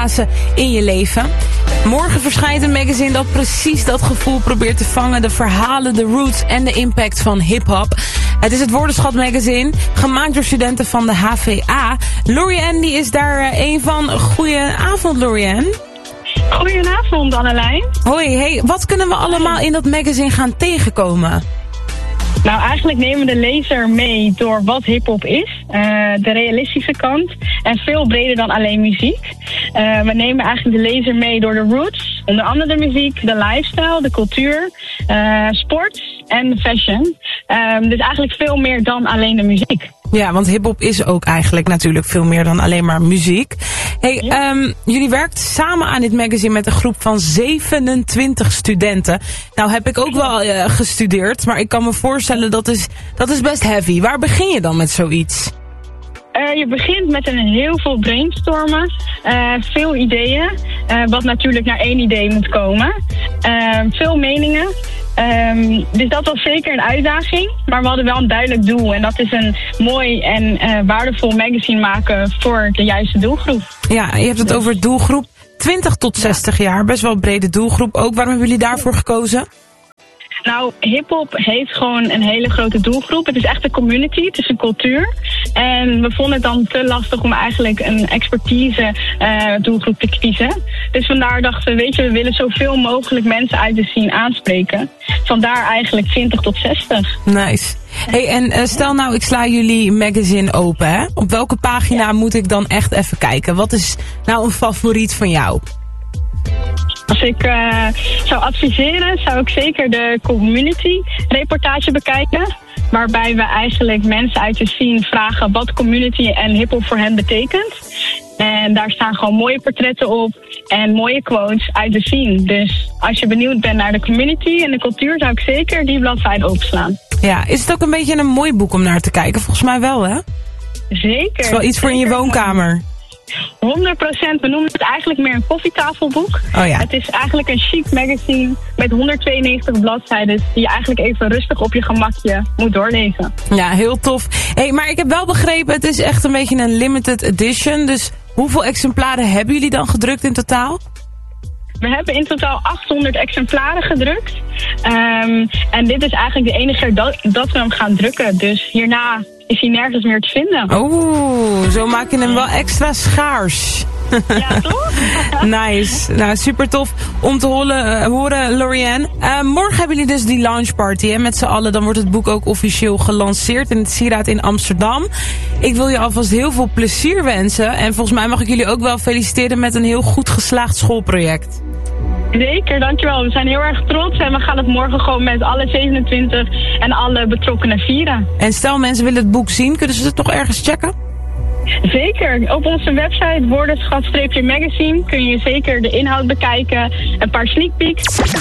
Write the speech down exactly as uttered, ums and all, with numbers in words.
fase in je leven. Morgen verschijnt een magazine dat precies dat gevoel probeert te vangen. De verhalen, de roots en de impact van hip-hop. Het is het Woordenschat magazine, gemaakt door studenten van de H V A. Lauriane die is daar een van. Goedenavond, Lauriane. Goedenavond, Annelijn. Hoi, hey, wat kunnen we allemaal in dat magazine gaan tegenkomen? Nou, eigenlijk nemen we de lezer mee door wat hiphop is, uh, de realistische kant en veel breder dan alleen muziek. Uh, we nemen eigenlijk de lezer mee door de roots, onder andere de muziek, de lifestyle, de cultuur, uh, sport en fashion. Um, dus eigenlijk veel meer dan alleen de muziek. Ja, want hiphop is ook eigenlijk natuurlijk veel meer dan alleen maar muziek. Hey, ja. um, jullie werkt samen aan dit magazine met een groep van zevenentwintig studenten. Nou heb ik ook wel uh, gestudeerd, maar ik kan me voorstellen dat is, dat is best heavy. Waar begin je dan met zoiets? Uh, je begint met een heel veel brainstormen, uh, veel ideeën, uh, wat natuurlijk naar één idee moet komen. Uh, veel meningen. Um, dus dat was zeker een uitdaging, maar we hadden wel een duidelijk doel. En dat is een mooi en uh, waardevol magazine maken voor de juiste doelgroep. Ja, je hebt het over doelgroep twintig tot zestig jaar, best wel een brede doelgroep ook. Waarom hebben jullie daarvoor gekozen? Nou, hiphop heeft gewoon een hele grote doelgroep. Het is echt een community, het is een cultuur. En we vonden het dan te lastig om eigenlijk een expertise uh, doelgroep te kiezen. Dus vandaar dachten we, weet je, we willen zoveel mogelijk mensen uit de scene aanspreken. Vandaar eigenlijk twintig tot zestig. Nice. Hey, en uh, stel nou, ik sla jullie magazine open, hè? Op welke pagina moet ik dan echt even kijken? Wat is nou een favoriet van jou? Als ik uh, zou adviseren, zou ik zeker de community reportage bekijken. Waarbij we eigenlijk mensen uit de scene vragen wat community en hiphop voor hen betekent. En daar staan gewoon mooie portretten op en mooie quotes uit de scene. Dus als je benieuwd bent naar de community en de cultuur, zou ik zeker die bladzijde openslaan. Ja, is het ook een beetje een mooi boek om naar te kijken? Volgens mij wel, hè? Zeker. Het is wel iets voor in je woonkamer. honderd procent. We noemen het eigenlijk meer een koffietafelboek. Oh ja. Het is eigenlijk een chic magazine met honderdtweeënnegentig bladzijden die je eigenlijk even rustig op je gemakje moet doorlezen. Ja, heel tof. Hey, maar ik heb wel begrepen, het is echt een beetje een limited edition. Dus hoeveel exemplaren hebben jullie dan gedrukt in totaal? We hebben in totaal achthonderd exemplaren gedrukt. Um, en dit is eigenlijk de enige keer dat, dat we hem gaan drukken. Dus hierna is hij nergens meer te vinden. Oeh, zo maak je hem wel extra schaars. Ja, toch? Nice. Nou, super tof om te horen, uh, horen Lauriane. Uh, morgen hebben jullie dus die launchparty, hè, met z'n allen. Dan wordt het boek ook officieel gelanceerd in het Sieraad in Amsterdam. Ik wil je alvast heel veel plezier wensen. En volgens mij mag ik jullie ook wel feliciteren met een heel goed geslaagd schoolproject. Zeker, dankjewel. We zijn heel erg trots en we gaan het morgen gewoon met alle zevenentwintig en alle betrokkenen vieren. En stel mensen willen het boek zien, kunnen ze het toch ergens checken? Zeker. Op onze website woordenschat-magazine kun je zeker de inhoud bekijken, een paar sneak peeks.